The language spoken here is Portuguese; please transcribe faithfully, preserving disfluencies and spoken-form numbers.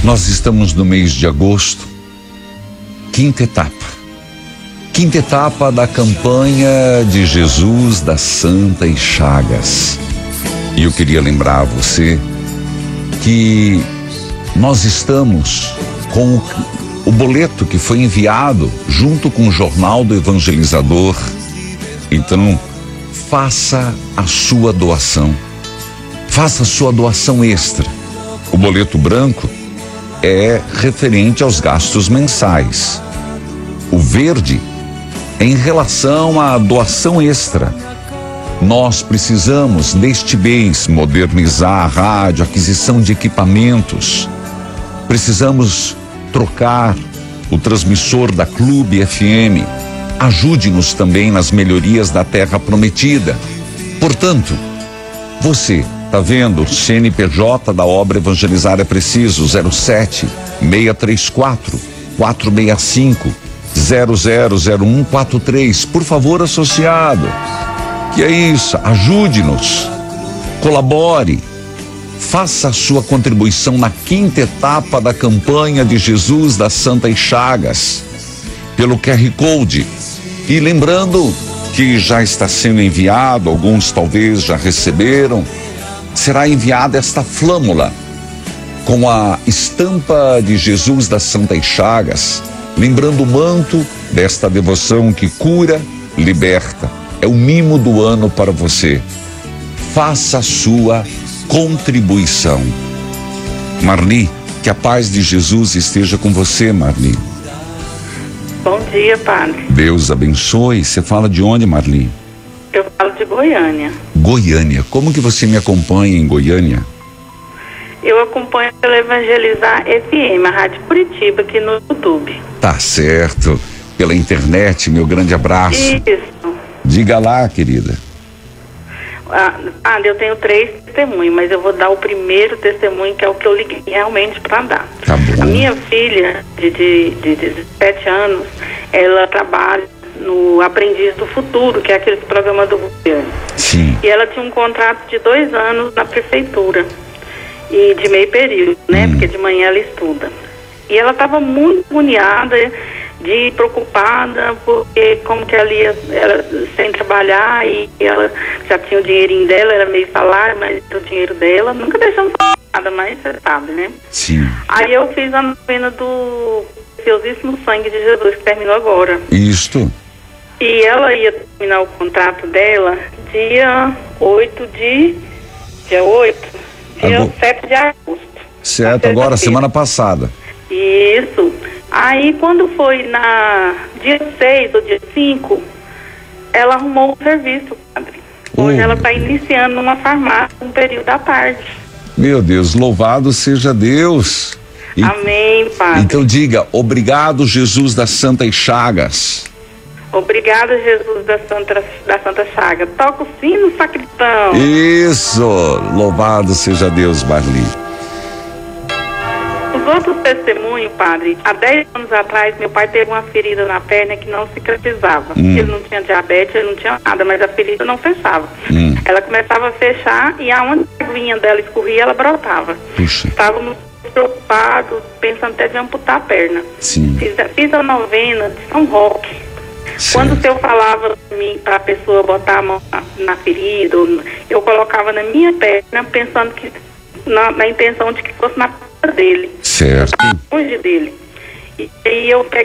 Nós estamos no mês de agosto, quinta etapa. Quinta etapa da campanha de Jesus das Santas Chagas. E eu queria lembrar a você que nós estamos com o, o boleto que foi enviado junto com o Jornal do Evangelizador. Então, faça a sua doação. Faça a sua doação extra. O boleto branco é referente aos gastos mensais. O verde é em relação à doação extra. Nós precisamos, neste mês, modernizar a rádio, aquisição de equipamentos. Precisamos trocar o transmissor da Clube F M. Ajude-nos também nas melhorias da Terra Prometida. Portanto, você está vendo o C N P J da obra Evangelizar é Preciso, zero sete, seis três quatro, quatro seis cinco, zero zero zero um quatro três. Por favor, associado. Que é isso? Ajude-nos. Colabore. Faça a sua contribuição na quinta etapa da campanha de Jesus das Santas Chagas pelo Q R Code. E lembrando que já está sendo enviado, alguns talvez já receberam, será enviada esta flâmula com a estampa de Jesus das Santas Chagas, lembrando o manto desta devoção que cura, liberta. É o mimo do ano para você. Faça a sua contribuição. Marli, que a paz de Jesus esteja com você, Marli. Bom dia, padre. Deus abençoe. Você fala de onde, Marli? Eu falo de Goiânia. Goiânia. Como que você me acompanha em Goiânia? Eu acompanho pelo Evangelizar F M, a Rádio Curitiba, aqui no YouTube. Tá certo. Pela internet, meu grande abraço. Isso. Diga lá, querida. Ah, padre, eu tenho três testemunhos, mas eu vou dar o primeiro testemunho, que é o que eu liguei realmente para dar. Tá bom. A minha filha, de, de, de dezessete anos, ela trabalha no Aprendiz do Futuro, que é aquele programa do governo. Sim. E ela tinha um contrato de dois anos na prefeitura, e de meio período, né? Hum. Porque de manhã ela estuda. E ela estava muito agoniada, de preocupada, porque como que ela ia ela, sem trabalhar, e ela já tinha o dinheirinho dela, era meio salário, mas o dinheiro dela, nunca deixamos falar nada, mas você sabe, né? Sim. Aí eu fiz a novena do Preciosíssimo Sangue de Jesus, que terminou agora. Isto. E ela ia terminar o contrato dela dia oito de... Dia oito? Dia Agora, sete de agosto. Certo, agora, semana passada. Isso. Aí quando foi na dia seis ou dia cinco, ela arrumou um serviço, padre. Hoje Oh. ela está iniciando numa farmácia um período à tarde. Meu Deus, louvado seja Deus. E, Amém, padre. então diga, obrigado, Jesus das Santas Chagas. Obrigada, Jesus da Santa, da Santa Chaga. Toca o sino, sacristão. Isso, louvado seja Deus, Marli. Os outros testemunhos, padre, há dez anos atrás, meu pai teve uma ferida na perna que não cicatrizava. Hum. Ele não tinha diabetes, ele não tinha nada, mas a ferida não fechava. Hum. Ela começava a fechar e aonde a aguinha dela escorria, ela brotava. Puxa. Estávamos preocupados, pensando até de amputar a perna. Sim. Fiz, fiz a novena de São Roque. Certo. Quando o senhor falava para a pessoa botar a mão na, na ferida, eu colocava na minha perna, pensando que, na, na intenção de que fosse na perna dele. Certo. Longe dele. E aí eu peguei